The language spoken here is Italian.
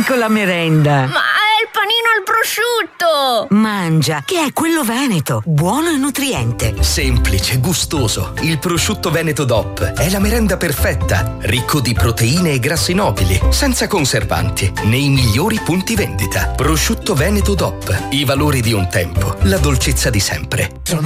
con la merenda? Ma è il panino al prosciutto! Mangia, che è quello veneto, buono e nutriente. Semplice, gustoso. Il prosciutto Veneto DOP è la merenda perfetta, ricco di proteine e grassi nobili, senza conservanti, nei migliori punti vendita. Prosciutto Veneto DOP, i valori di un tempo, la dolcezza di sempre.